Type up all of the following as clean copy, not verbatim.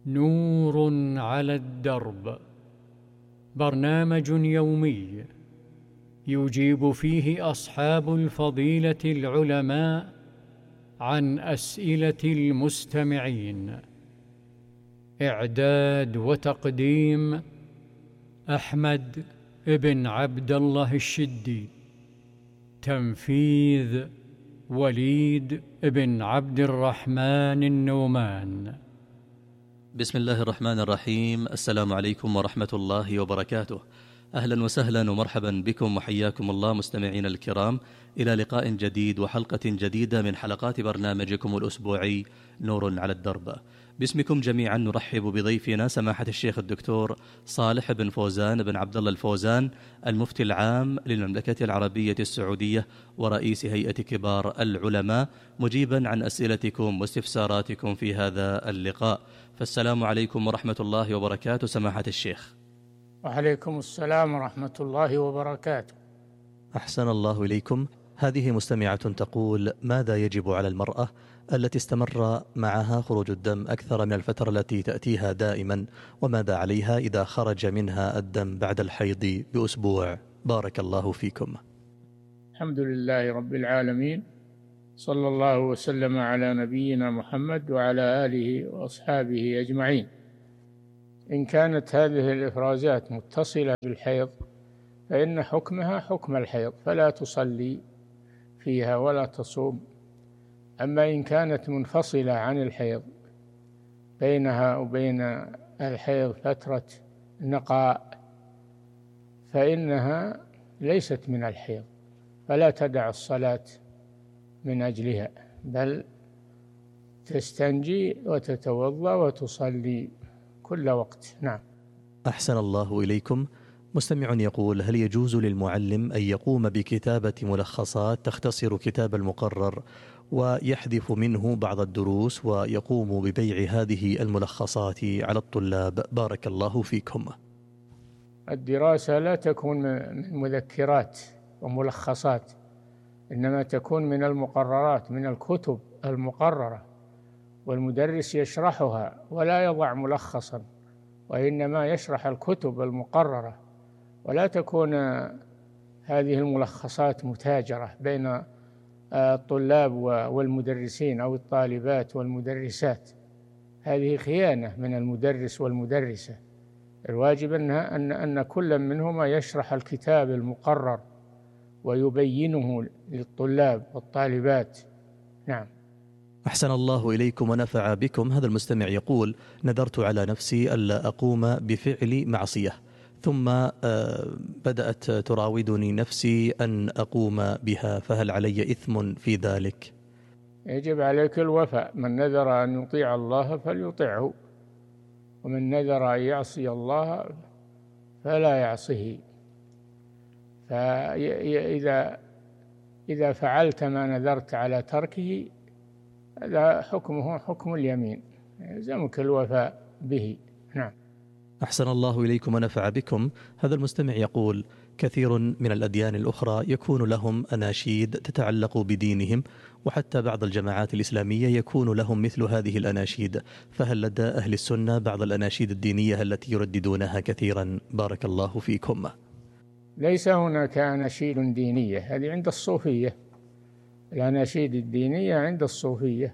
نور على الدرب، برنامج يومي يجيب فيه أصحاب الفضيلة العلماء عن أسئلة المستمعين. إعداد وتقديم أحمد بن عبد الله الشدي. تنفيذ وليد بن عبد الرحمن النومان. بسم الله الرحمن الرحيم. السلام عليكم ورحمة الله وبركاته. أهلا وسهلا ومرحبا بكم وحياكم الله مستمعين الكرام إلى لقاء جديد وحلقة جديدة من حلقات برنامجكم الأسبوعي نور على الدرب. باسمكم جميعا نرحب بضيفنا سماحة الشيخ الدكتور صالح بن فوزان بن عبد الله الفوزان، المفتي العام للمملكة العربية السعودية ورئيس هيئة كبار العلماء، مجيبا عن أسئلتكم واستفساراتكم في هذا اللقاء. فالسلام عليكم ورحمة الله وبركاته سماحة الشيخ. وعليكم السلام ورحمة الله وبركاته. أحسن الله إليكم. هذه مستمعة تقول: ماذا يجب على المرأة التي استمر معها خروج الدم أكثر من الفترة التي تأتيها دائما، وماذا عليها إذا خرج منها الدم بعد الحيض بأسبوع؟ بارك الله فيكم. الحمد لله رب العالمين، صلى الله وسلم على نبينا محمد وعلى آله وأصحابه أجمعين. إن كانت هذه الإفرازات متصلة بالحيض فإن حكمها حكم الحيض، فلا تصلي فيها ولا تصوم. أما إن كانت منفصلة عن الحيض، بينها وبين الحيض فترة نقاء، فإنها ليست من الحيض، فلا تدع الصلاة من أجلها، بل تستنجي وتتوضأ وتصلي كل وقت. نعم. أحسن الله إليكم. مستمع يقول: هل يجوز للمعلم أن يقوم بكتابة ملخصات تختصر كتاب المقرر ويحذف منه بعض الدروس ويقوم ببيع هذه الملخصات على الطلاب؟ بارك الله فيكم. الدراسة لا تكون من مذكرات وملخصات، إنما تكون من المقررات، من الكتب المقررة، والمدرس يشرحها ولا يضع ملخصا، وإنما يشرح الكتب المقررة، ولا تكون هذه الملخصات متاجرة بين الطلاب والمدرسين أو الطالبات والمدرسات. هذه خيانة من المدرس والمدرسة. الواجب أن كل منهما يشرح الكتاب المقرر ويبينه للطلاب والطالبات. نعم. أحسن الله إليكم ونفع بكم. هذا المستمع يقول: نذرت على نفسي ألا أقوم بفعل معصية، ثم بدأت تراودني نفسي أن أقوم بها، فهل علي إثم في ذلك؟ يجب عليك الوفاء. من نذر أن يطيع الله فليطعه، ومن نذر أن يعصي الله فلا يعصه. فإذا فعلت ما نذرت على تركه، هذا حكمه حكم اليمين، يلزمك الوفاء به. نعم. أحسن الله إليكم ونفع بكم. هذا المستمع يقول: كثير من الأديان الأخرى يكون لهم أناشيد تتعلق بدينهم، وحتى بعض الجماعات الإسلامية يكون لهم مثل هذه الأناشيد، فهل لدى أهل السنة بعض الأناشيد الدينية التي يرددونها كثيرا؟ بارك الله فيكم. ليس هناك أناشيد دينية، هذه عند الصوفية. الأناشيد الدينية عند الصوفية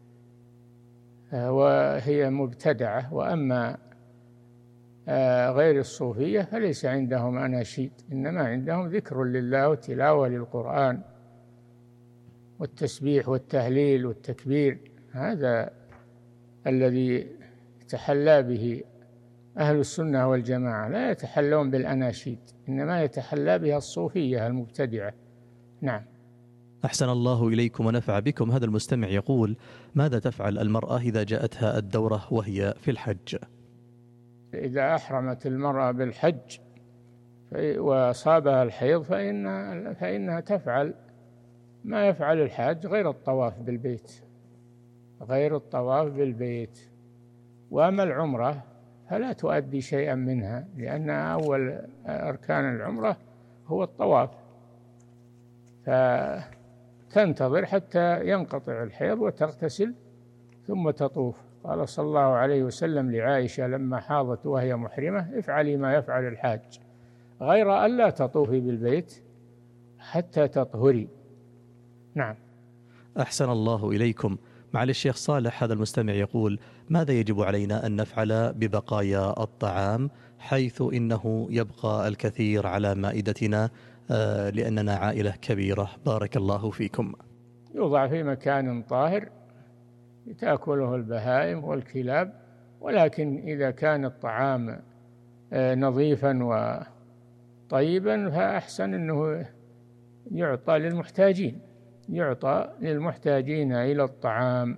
وهي مبتدعة، وأما غير الصوفية فليس عندهم أناشيد، إنما عندهم ذكر لله وتلاوة للقرآن والتسبيح والتهليل والتكبير. هذا الذي يتحلى به أهل السنة والجماعة، لا يتحلون بالأناشيد، إنما يتحلى بها الصوفية المبتدعة. نعم. أحسن الله إليكم ونفع بكم. هذا المستمع يقول: ماذا تفعل المرأة إذا جاءتها الدورة وهي في الحج؟ إذا أحرمت المرأة بالحج وأصابها الحيض فإنها تفعل ما يفعل الحاج، غير الطواف بالبيت. وأما العمرة فلا تؤدي شيئا منها، لأن أول أركان العمرة هو الطواف، فتنتظر حتى ينقطع الحيض وتغتسل ثم تطوف. قال صلى الله عليه وسلم لعائشة لما حاضت وهي محرمة: افعلي ما يفعل الحاج غير ألا تطوفي بالبيت حتى تطهري. نعم. أحسن الله إليكم. معالي الشيخ صالح، هذا المستمع يقول: ماذا يجب علينا أن نفعل ببقايا الطعام حيث إنه يبقى الكثير على مائدتنا لأننا عائلة كبيرة؟ بارك الله فيكم. يوضع في مكان طاهر تأكله البهائم والكلاب، ولكن إذا كان الطعام نظيفا وطيبا فأحسن أنه يعطى للمحتاجين إلى الطعام.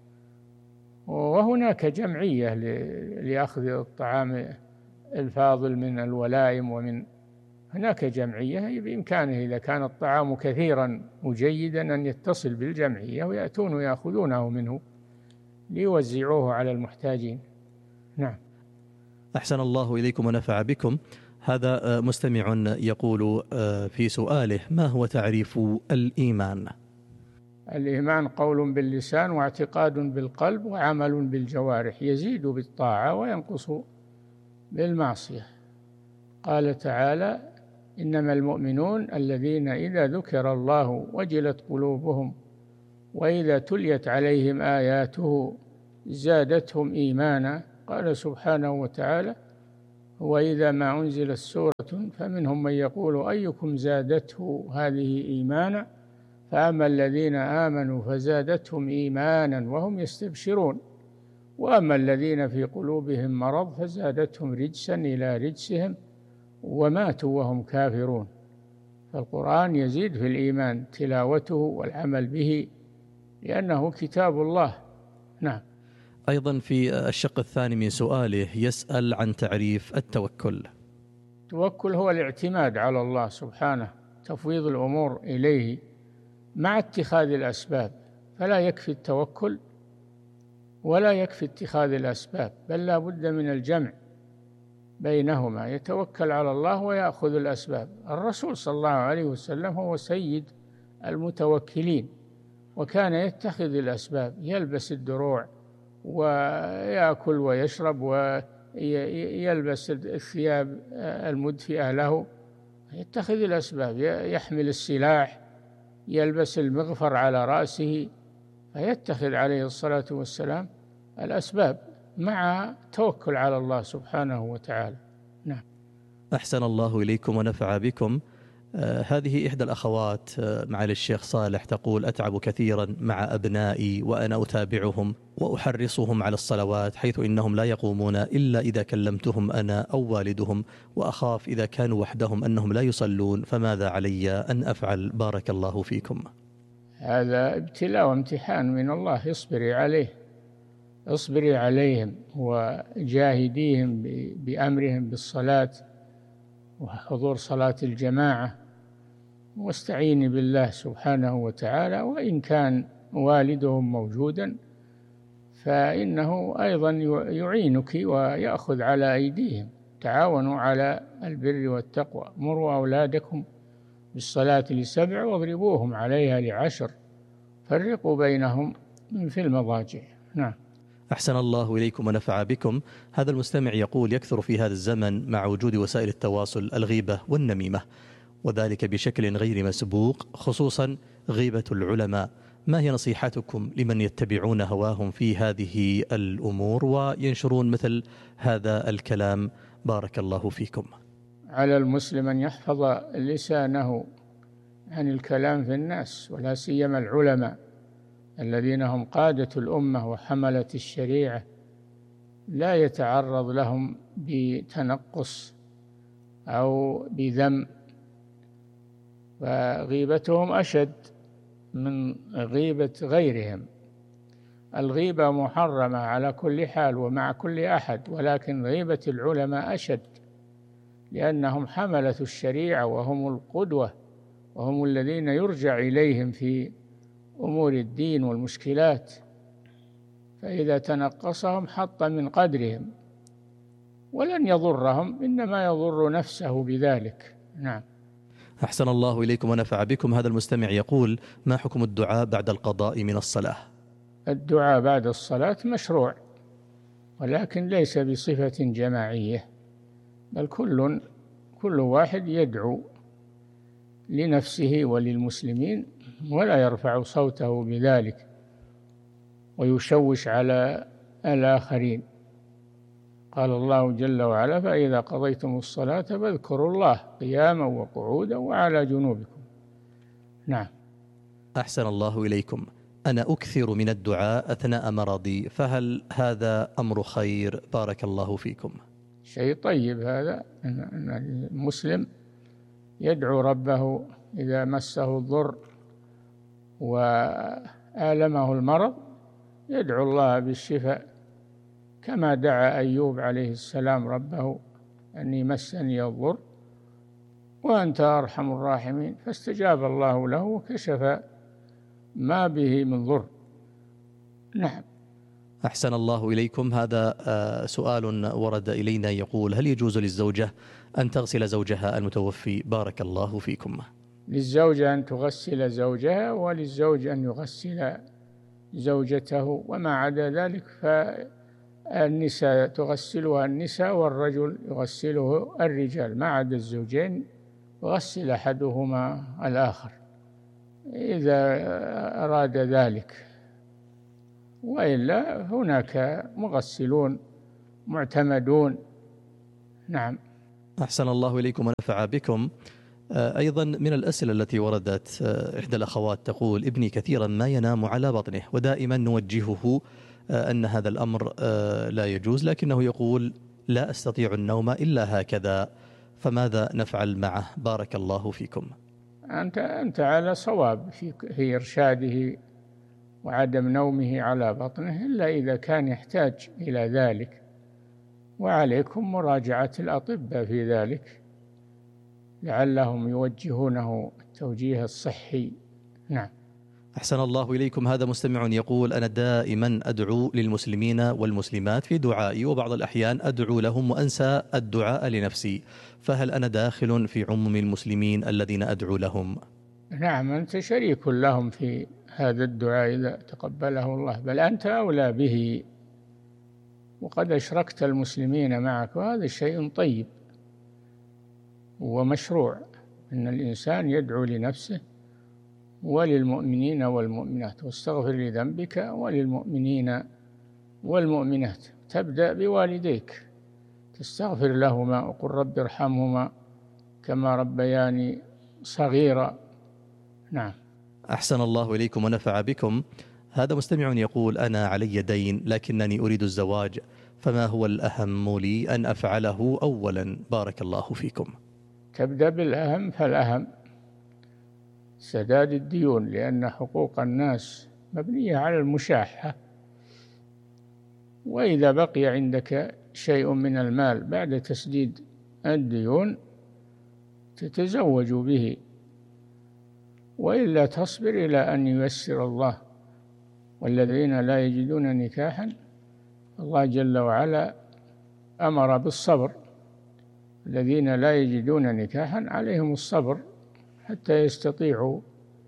وهناك جمعية لأخذ الطعام الفاضل من الولائم، ومن هناك جمعية بإمكانه إذا كان الطعام كثيرا وجيدا أن يتصل بالجمعية ويأتون ويأخذونه منه ليوزعوه على المحتاجين. نعم. أحسن الله إليكم ونفع بكم. هذا مستمع يقول في سؤاله: ما هو تعريف الإيمان؟ الإيمان قول باللسان واعتقاد بالقلب وعمل بالجوارح، يزيد بالطاعة وينقص بالمعصية. قال تعالى: إنما المؤمنون الذين إذا ذكر الله وجلت قلوبهم وإذا تليت عليهم آياته زادتهم إيمانا. قال سبحانه وتعالى: وإذا ما أنزلت سورة فمنهم من يقول أيكم زادته هذه إيمانا فأما الذين آمنوا فزادتهم إيمانا وهم يستبشرون وأما الذين في قلوبهم مرض فزادتهم رجسا إلى رجسهم وماتوا وهم كافرون. فالقرآن يزيد في الإيمان تلاوته والعمل به لأنه كتاب الله. نعم. أيضا في الشق الثاني من سؤاله يسأل عن تعريف التوكل. التوكل هو الاعتماد على الله سبحانه، تفويض الأمور إليه مع اتخاذ الأسباب، فلا يكفي التوكل ولا يكفي اتخاذ الأسباب، بل لا بد من الجمع بينهما، يتوكل على الله ويأخذ الأسباب. الرسول صلى الله عليه وسلم هو سيد المتوكلين، وكان يتخذ الأسباب، يلبس الدروع ويأكل ويشرب ويلبس الثياب المدفئة له، يتخذ الأسباب، يحمل السلاح، يلبس المغفر على رأسه، فيتخذ عليه الصلاة والسلام الأسباب مع توكل على الله سبحانه وتعالى. نعم. أحسن الله إليكم ونفع بكم. هذه إحدى الأخوات معالي الشيخ صالح تقول: أتعب كثيرا مع أبنائي وأنا أتابعهم وأحرصهم على الصلوات، حيث إنهم لا يقومون إلا إذا كلمتهم أنا أو والدهم، وأخاف إذا كانوا وحدهم أنهم لا يصلون، فماذا علي أن أفعل؟ بارك الله فيكم. هذا ابتلاء وامتحان من الله، اصبري عليهم وجاهديهم بأمرهم بالصلاة وحضور صلاة الجماعة، واستعيني بالله سبحانه وتعالى. وإن كان والدهم موجودا فإنه أيضا يعينك ويأخذ على أيديهم. تعاونوا على البر والتقوى، مروا أولادكم بالصلاة ل7 واضربوهم عليها ل10، فرقوا بينهم في المضاجع. نعم. أحسن الله إليكم ونفع بكم. هذا المستمع يقول: يكثر في هذا الزمن مع وجود وسائل التواصل الغيبة والنميمة، وذلك بشكل غير مسبوق، خصوصا غيبة العلماء. ما هي نصيحتكم لمن يتبعون هواهم في هذه الأمور وينشرون مثل هذا الكلام؟ بارك الله فيكم. على المسلم أن يحفظ لسانه عن الكلام في الناس، ولا سيما العلماء الذين هم قادة الأمة وحملة الشريعة، لا يتعرض لهم بتنقص أو بذم، فغيبتهم أشد من غيبة غيرهم. الغيبة محرمة على كل حال ومع كل أحد، ولكن غيبة العلماء أشد، لأنهم حملة الشريعة وهم القدوة وهم الذين يرجع إليهم في أمور الدين والمشكلات، فإذا تنقصهم حط من قدرهم ولن يضرهم، إنما يضر نفسه بذلك. نعم. أحسن الله إليكم ونفع بكم. هذا المستمع يقول: ما حكم الدعاء بعد القضاء من الصلاة؟ الدعاء بعد الصلاة مشروع، ولكن ليس بصفة جماعية، بل كل واحد يدعو لنفسه وللمسلمين ولا يرفع صوته بذلك ويشوش على الآخرين. قال الله جل وعلا: فإذا قضيتم الصلاة فاذكروا الله قياما وقعودا وعلى جنوبكم. نعم. أحسن الله إليكم. أنا أكثر من الدعاء أثناء مرضي، فهل هذا أمر خير؟ بارك الله فيكم. شيء طيب هذا، أن المسلم يدعو ربه إذا مسه الضر وآلمه المرض، يدعو الله بالشفاء كما دعا أيوب عليه السلام ربه: أني مسني الضر وأنت أرحم الراحمين، فاستجاب الله له وكشف ما به من ضر. نعم. أحسن الله إليكم. هذا سؤال ورد إلينا يقول: هل يجوز للزوجة أن تغسل زوجها المتوفي؟ بارك الله فيكم. للزوجة أن تغسل زوجها، وللزوج أن يغسل زوجته، وما عدا ذلك فالنساء تغسلها النساء والرجل يغسله الرجال، ما عدا الزوجين يغسل أحدهما الآخر إذا أراد ذلك، وإلا هناك مغسلون معتمدون. نعم. أحسن الله إليكم ونفع بكم. أيضا من الأسئلة التي وردت، إحدى الأخوات تقول: ابني كثيرا ما ينام على بطنه، ودائما نوجهه أن هذا الأمر لا يجوز، لكنه يقول: لا أستطيع النوم إلا هكذا، فماذا نفعل معه؟ بارك الله فيكم. أنت على صواب في إرشاده وعدم نومه على بطنه، إلا إذا كان يحتاج إلى ذلك، وعليكم مراجعة الأطباء في ذلك لعلهم يوجهونه التوجيه الصحي. نعم. أحسن الله إليكم. هذا مستمع يقول: أنا دائما أدعو للمسلمين والمسلمات في دعائي، وبعض الأحيان أدعو لهم وأنسى الدعاء لنفسي، فهل أنا داخل في عموم المسلمين الذين أدعو لهم؟ نعم، أنت شريك لهم في هذا الدعاء إذا تقبله الله، بل أنت أولى به، وقد أشركت المسلمين معك، وهذا شيء طيب ومشروع، أن الإنسان يدعو لنفسه وللمؤمنين والمؤمنات: واستغفر لذنبك وللمؤمنين والمؤمنات. تبدأ بوالديك، تستغفر لهما وقل رب ارحمهما كما ربياني صغيرا. نعم. أحسن الله إليكم ونفع بكم. هذا مستمع يقول: أنا علي دين لكنني أريد الزواج، فما هو الأهم لي أن أفعله أولا؟ بارك الله فيكم. تبدأ بالأهم فالأهم سداد الديون، لأن حقوق الناس مبنية على المشاحة، وإذا بقي عندك شيء من المال بعد تسديد الديون تتزوج به، وإلا تصبر إلى أن ييسر الله. والذين لا يجدون نكاحا، الله جل وعلا أمر بالصبر، الذين لا يجدون نكاحا عليهم الصبر حتى يستطيعوا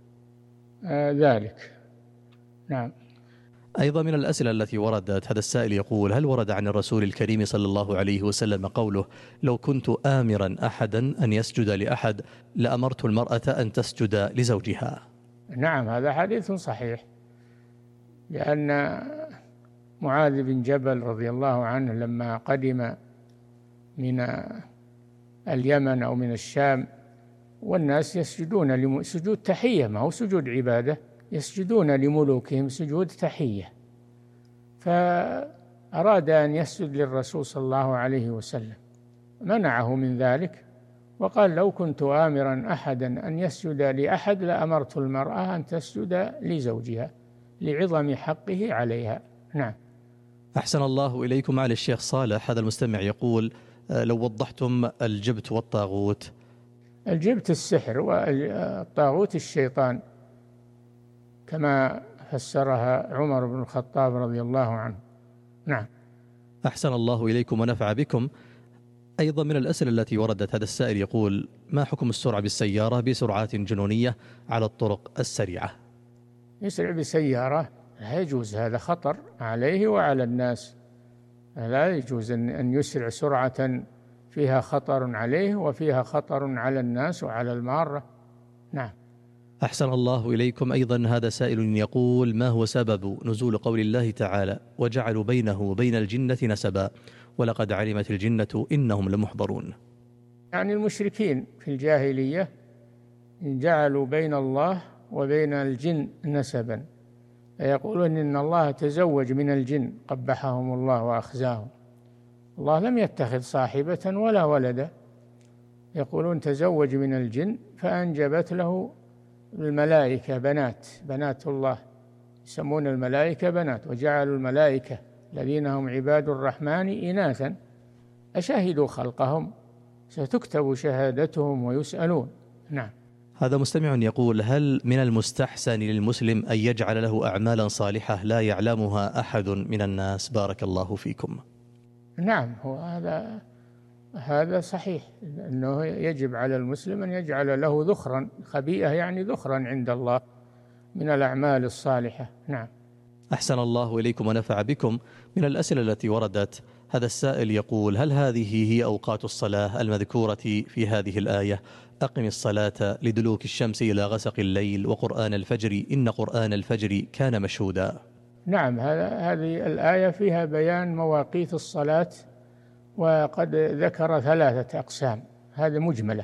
ذلك. نعم. أيضا من الأسئلة التي وردت، هذا السائل يقول: هل ورد عن الرسول الكريم صلى الله عليه وسلم قوله: لو كنت آمرا أحدا أن يسجد لأحد لأمرت المرأة أن تسجد لزوجها؟ نعم، هذا حديث صحيح، لأن معاذ بن جبل رضي الله عنه لما قدم من اليمن أو من الشام والناس يسجدون سجود تحية، ما هو سجود عبادة، يسجدون لملوكهم سجود تحية، فأراد أن يسجد للرسول صلى الله عليه وسلم، منعه من ذلك وقال: لو كنت آمرا أحدا أن يسجد لأحد لأمرت المرأة أن تسجد لزوجها لعظم حقه عليها. نعم. أحسن الله إليكم. على الشيخ صالح، هذا المستمع يقول: لو وضحتم الجبت والطاغوت. الجبت السحر، والطاغوت الشيطان، كما فسرها عمر بن الخطاب رضي الله عنه. نعم. أحسن الله إليكم ونفع بكم. أيضا من الأسئلة التي وردت، هذا السائل يقول: ما حكم السرعة بالسيارة بسرعات جنونية على الطرق السريعة؟ يسرع بسيارة لا يجوز، هذا خطر عليه وعلى الناس، لا يجوز أن يسرع سرعة فيها خطر عليه وفيها خطر على الناس وعلى المارة. نعم. أحسن الله إليكم. أيضا هذا سائل يقول: ما هو سبب نزول قول الله تعالى: وجعلوا بينه وبين الجنة نسبا ولقد علمت الجنة إنهم لمحضرون؟ يعني المشركين في الجاهلية جعلوا بين الله وبين الجن نسبا، يقولون إن الله تزوج من الجن قبحهم الله وأخزاهم. الله لم يتخذ صاحبة ولا ولدا، يقولون تزوج من الجن فأنجبت له الملائكة بنات الله، يسمون الملائكة بنات، وجعلوا الملائكة الذين هم عباد الرحمن إناثا أشهدوا خلقهم، ستكتب شهادتهم ويسألون. نعم. هذا مستمع يقول: هل من المستحسن للمسلم أن يجعل له أعمالا صالحة لا يعلمها أحد من الناس؟ بارك الله فيكم. نعم، هذا صحيح، أنه يجب على المسلم أن يجعل له ذخرا، خبيئة يعني ذخرا عند الله من الأعمال الصالحة. نعم. أحسن الله إليكم ونفع بكم. من الأسئلة التي وردت، هذا السائل يقول: هل هذه هي أوقات الصلاة المذكورة في هذه الآية: أقم الصلاة لدلوك الشمس إلى غسق الليل وقرآن الفجر إن قرآن الفجر كان مشهودا؟ نعم، هذه الآية فيها بيان مواقيت الصلاة، وقد ذكر 3 أقسام، هذه مجملة.